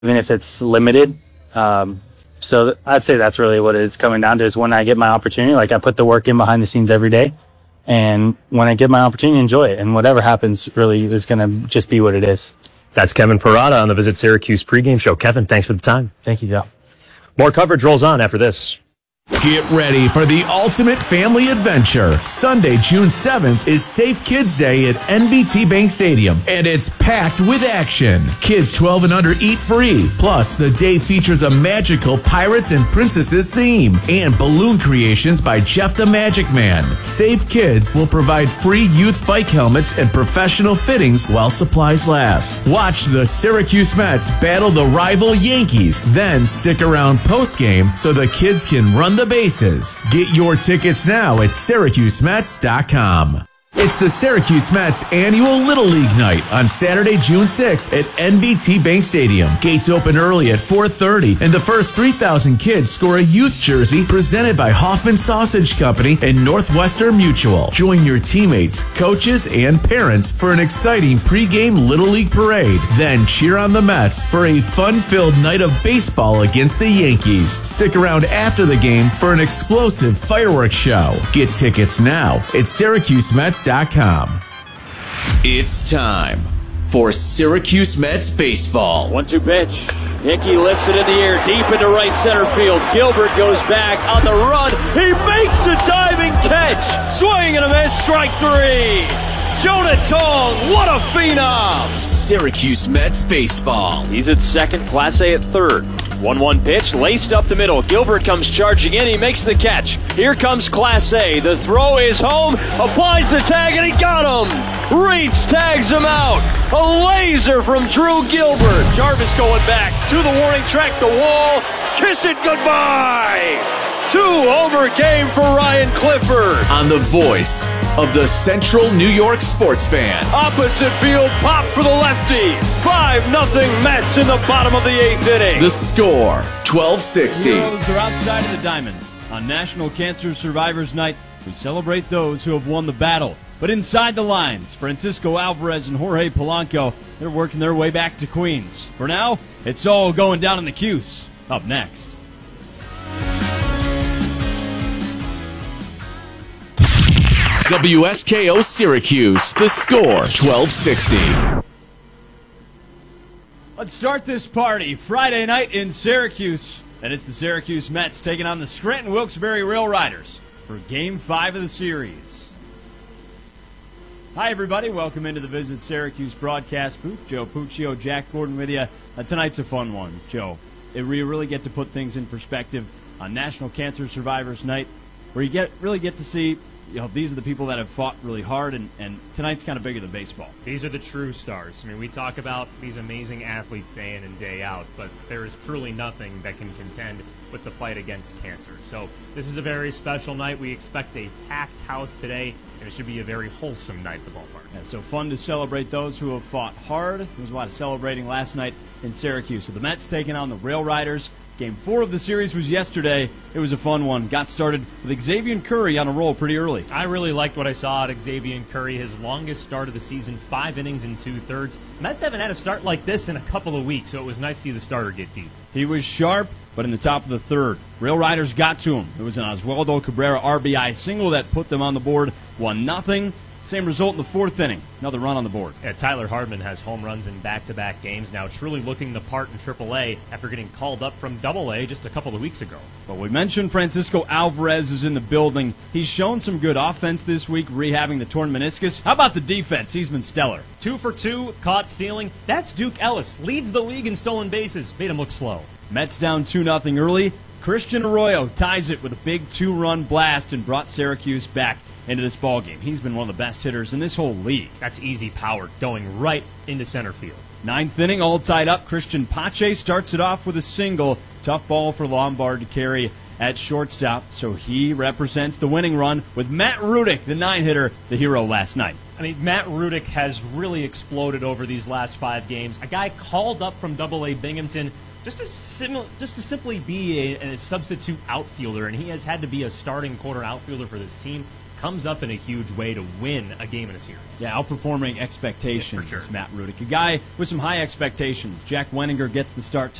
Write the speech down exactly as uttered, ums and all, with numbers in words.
even if it's limited. Um, so I'd say that's really what it's coming down to, is when I get my opportunity, like I put the work in behind the scenes every day. And when I get my opportunity, enjoy it. And whatever happens really is going to just be what it is. That's Kevin Parada on the Visit Syracuse pregame show. Kevin, thanks for the time. Thank you, Joe. More coverage rolls on after this. Get ready for the ultimate family adventure. Sunday, June seventh is Safe Kids Day at N B T Bank Stadium, and it's packed with action. Kids twelve and under eat free. Plus, the day features a magical Pirates and Princesses theme and balloon creations by Jeff the Magic Man. Safe Kids will provide free youth bike helmets and professional fittings while supplies last. Watch the Syracuse Mets battle the rival Yankees. Then stick around postgame so the kids can run the bases. Get your tickets now at Syracuse Mets dot com. It's the Syracuse Mets annual Little League night on Saturday, June sixth at N B T Bank Stadium. Gates open early at four thirty, and the first three thousand kids score a youth jersey presented by Hoffman Sausage Company and Northwestern Mutual. Join your teammates, coaches, and parents for an exciting pregame Little League parade. Then cheer on the Mets for a fun-filled night of baseball against the Yankees. Stick around after the game for an explosive fireworks show. Get tickets now at Syracuse Mets dot com. It's time for Syracuse Mets baseball. one two pitch. Hickey lifts it in the air, deep into right center field. Gilbert goes back on the run. He makes a diving catch. Swing and a miss, strike three. Jonah Tong, what a phenom. Syracuse Mets baseball. He's at second, Class A at third. one one pitch, laced up the middle. Gilbert comes charging in. He makes the catch. Here comes Class A. The throw is home. Applies the tag, and he got him. Reitz tags him out. A laser from Drew Gilbert. Jarvis going back to the warning track, the wall. Kiss it goodbye. Two-homer game for Ryan Clifford. On the voice of the Central New York sports fan. Opposite field, pop for the lefty. five nothing Mets in the bottom of the eighth inning. The score, twelve sixty. Heroes are outside of the diamond. On National Cancer Survivors Night, we celebrate those who have won the battle. But inside the lines, Francisco Alvarez and Jorge Polanco, they're working their way back to Queens. For now, it's all going down in the Cuse. Up next. W S K O Syracuse, the score, twelve sixty. Let's start this party Friday night in Syracuse. And it's the Syracuse Mets taking on the Scranton Wilkes-Barre Rail Riders for Game five of the series. Hi, everybody. Welcome into the Visit Syracuse broadcast booth. Joe Puccio, Jack Gordon with you. Uh, tonight's a fun one, Joe. It, we really get to put things in perspective on National Cancer Survivors Night, where you get really get to see, you know, these are the people that have fought really hard, and, and tonight's kind of bigger than baseball. These are the true stars. I mean, we talk about these amazing athletes day in and day out, but there is truly nothing that can contend with the fight against cancer. So this is a very special night. We expect a packed house today, and it should be a very wholesome night at the ballpark. Yeah, so fun to celebrate those who have fought hard. There was a lot of celebrating last night in Syracuse. So the Mets taking on the Rail Riders. Game four of the series was yesterday. It was a fun one. Got started with Xavier Curry on a roll pretty early. I really liked what I saw at Xavier Curry, his longest start of the season, five innings and two-thirds. Mets haven't had a start like this in a couple of weeks, so it was nice to see the starter get deep. He was sharp, but in the top of the third, Rail Riders got to him. It was an Oswaldo Cabrera R B I single that put them on the board, one nothing. Same result in the fourth inning. Another run on the board. Yeah, Tyler Hardman has home runs in back-to-back games now, truly looking the part in triple A after getting called up from double A just a couple of weeks ago. But we mentioned Francisco Alvarez is in the building. He's shown some good offense this week, rehabbing the torn meniscus. How about the defense? He's been stellar. Two for two, caught stealing. That's Duke Ellis. Leads the league in stolen bases. Made him look slow. Mets down two nothing early. Christian Arroyo ties it with a big two-run blast and brought Syracuse back into this ballgame. He's been one of the best hitters in this whole league. That's easy power, going right into center field. Ninth inning, all tied up. Christian Pache starts it off with a single. Tough ball for Lombard to carry at shortstop, so he represents the winning run with Matt Rudick, the nine-hitter, the hero last night. I mean, Matt Rudick has really exploded over these last five games. A guy called up from double A Binghamton just to, sim- just to simply be a, a substitute outfielder, and he has had to be a starting corner outfielder for this team. comes up in a huge way to win a game in a series. Yeah, outperforming expectations, Yeah, for sure. Matt Rudick. A guy with some high expectations. Jack Wenninger gets the start